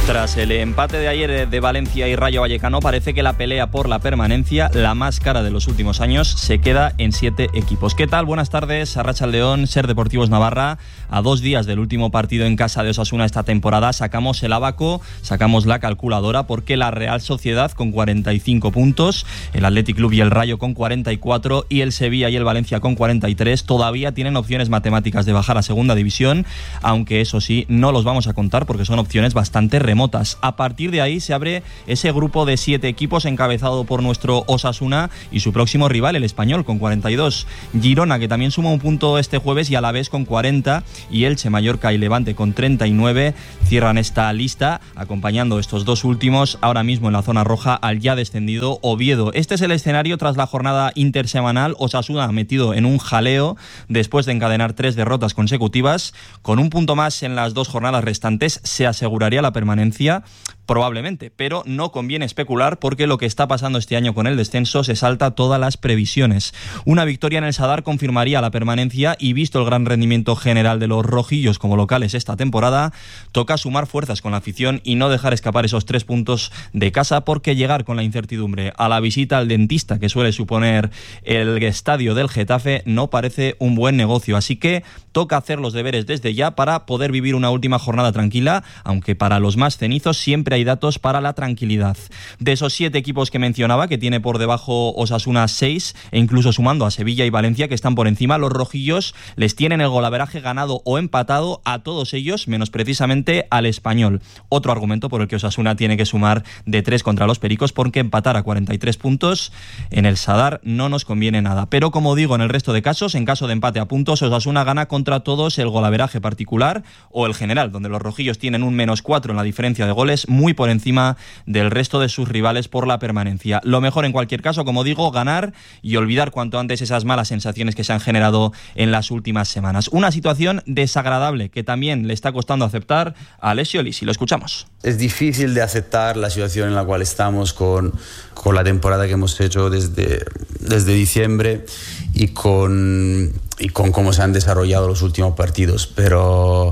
Tras el empate de ayer de Valencia y Rayo Vallecano, parece que la pelea por la permanencia, la más cara de los últimos años, se queda en 7 equipos. ¿Qué tal? Buenas tardes, Arratsaldeon, Ser Deportivos Navarra. A 2 días del último partido en casa de Osasuna esta temporada, sacamos el abaco, sacamos la calculadora, porque la Real Sociedad con 45 puntos, el Athletic Club y el Rayo con 44 y el Sevilla y el Valencia con 43 todavía tienen opciones matemáticas de bajar a segunda división, aunque eso sí, no los vamos a contar porque son opciones bastante remotas. A partir de ahí se abre ese grupo de 7 equipos encabezado por nuestro Osasuna y su próximo rival, el Español, con 42. Girona, que también suma un punto este jueves, y Alavés con 40, y Elche, Mallorca y Levante con 39 cierran esta lista, acompañando estos dos últimos ahora mismo en la zona roja al ya descendido Oviedo. Este es el escenario tras la jornada intersemanal. Osasuna metido en un jaleo después de encadenar 3 derrotas consecutivas. Con un punto más en las 2 jornadas restantes se aseguraría la permanencia, probablemente, pero no conviene especular porque lo que está pasando este año con el descenso se salta todas las previsiones. Una victoria en el Sadar confirmaría la permanencia y, visto el gran rendimiento general de los rojillos como locales esta temporada, toca sumar fuerzas con la afición y no dejar escapar esos 3 puntos de casa, porque llegar con la incertidumbre a la visita al dentista que suele suponer el estadio del Getafe no parece un buen negocio, así que toca hacer los deberes desde ya para poder vivir una última jornada tranquila, aunque para los más cenizos siempre hay datos para la tranquilidad. De esos 7 equipos que mencionaba, que tiene por debajo Osasuna 6, e incluso sumando a Sevilla y Valencia, que están por encima, los rojillos les tienen el golaveraje ganado o empatado a todos ellos, menos precisamente al Español. Otro argumento por el que Osasuna tiene que sumar de 3 contra los Pericos, porque empatar a 43 puntos en el Sadar no nos conviene nada. Pero como digo, en el resto de casos, en caso de empate a puntos, Osasuna gana contra todos el golaveraje particular o el general, donde los rojillos tienen un -4 en la diferencia de goles, muy por encima del resto de sus rivales por la permanencia. Lo mejor en cualquier caso, como digo, ganar y olvidar cuanto antes esas malas sensaciones que se han generado en las últimas semanas. Una situación desagradable que también le está costando aceptar a Alessio Lisi. Lo escuchamos. Es difícil de aceptar la situación en la cual estamos con la temporada que hemos hecho desde diciembre y con cómo se han desarrollado los últimos partidos, pero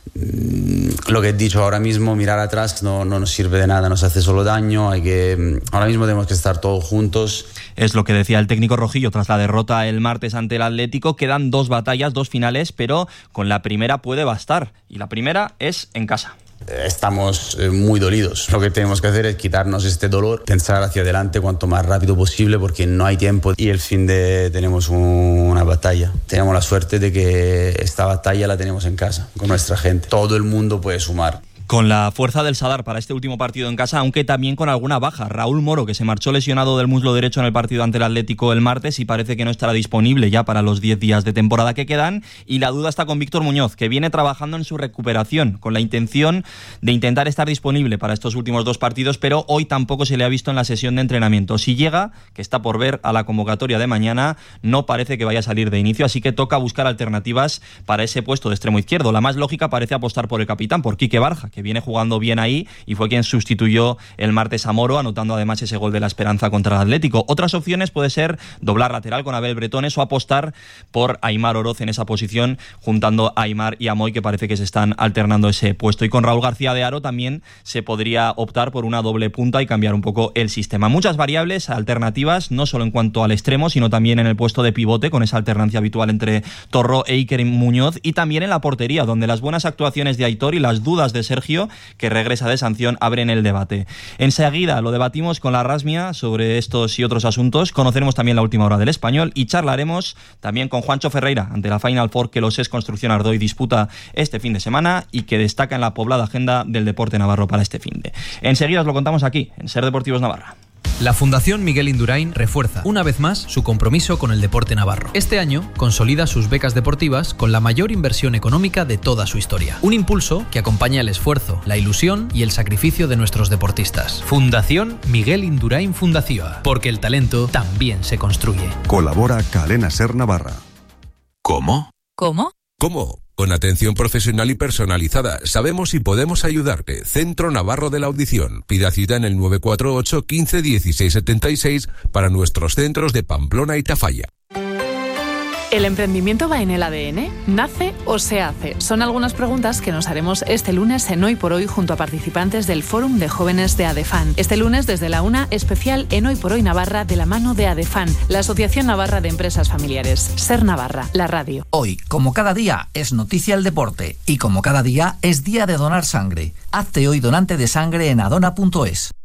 lo que he dicho ahora mismo, mirar atrás no nos sirve de nada, nos hace solo daño. Ahora mismo tenemos que estar todos juntos. Es lo que decía el técnico rojillo tras la derrota el martes ante el Atlético. Quedan 2 batallas, 2 finales, pero con la primera puede bastar, y la primera es en casa. Estamos muy dolidos. Lo que tenemos que hacer es quitarnos este dolor, pensar hacia adelante cuanto más rápido posible, porque no hay tiempo y el fin de tenemos una batalla. Tenemos la suerte de que esta batalla la tenemos en casa, con nuestra gente. Todo el mundo puede sumar. Con la fuerza del Sadar para este último partido en casa, aunque también con alguna baja. Raúl Moro, que se marchó lesionado del muslo derecho en el partido ante el Atlético el martes y parece que no estará disponible ya para los 10 días de temporada que quedan. Y la duda está con Víctor Muñoz, que viene trabajando en su recuperación con la intención de intentar estar disponible para estos últimos 2 partidos, pero hoy tampoco se le ha visto en la sesión de entrenamiento. Si llega, que está por ver, a la convocatoria de mañana, no parece que vaya a salir de inicio, así que toca buscar alternativas para ese puesto de extremo izquierdo. La más lógica parece apostar por el capitán, por Quique Barja, que viene jugando bien ahí y fue quien sustituyó el martes a Moro, anotando además ese gol de la esperanza contra el Atlético. Otras opciones puede ser doblar lateral con Abel Bretones o apostar por Aimar Oroz en esa posición, juntando a Aimar y a Moy, que parece que se están alternando ese puesto. Y con Raúl García de Haro también se podría optar por una doble punta y cambiar un poco el sistema. Muchas variables, alternativas, no solo en cuanto al extremo, sino también en el puesto de pivote, con esa alternancia habitual entre Torró e Iker Muñoz, y también en la portería, donde las buenas actuaciones de Aitor y las dudas de Sergio, que regresa de sanción, abren el debate. Enseguida lo debatimos con la Rasmia sobre estos y otros asuntos. Conoceremos también la última hora del Español y charlaremos también con Juancho Ferreira ante la Final Four que los ES Construcción Ardoy disputa este fin de semana y que destaca en la poblada agenda del deporte navarro para este finde. Enseguida os lo contamos aquí, en Ser Deportivos Navarra. La Fundación Miguel Indurain refuerza una vez más su compromiso con el deporte navarro. Este año consolida sus becas deportivas con la mayor inversión económica de toda su historia. Un impulso que acompaña el esfuerzo, la ilusión y el sacrificio de nuestros deportistas. Fundación Miguel Indurain Fundacioa, porque el talento también se construye. Colabora Cadena Ser Navarra. ¿Cómo? ¿Cómo? ¿Cómo? Con atención profesional y personalizada. Sabemos y podemos ayudarte. Centro Navarro de la Audición. Pida cita en el 948 15 16 76 para nuestros centros de Pamplona y Tafalla. ¿El emprendimiento va en el ADN? ¿Nace o se hace? Son algunas preguntas que nos haremos este lunes en Hoy por Hoy junto a participantes del Fórum de Jóvenes de ADEFAN. Este lunes desde la 1, especial en Hoy por Hoy Navarra de la mano de ADEFAN, la Asociación Navarra de Empresas Familiares. Ser Navarra, la radio. Hoy, como cada día, es noticia el deporte y como cada día es día de donar sangre. Hazte hoy donante de sangre en adona.es.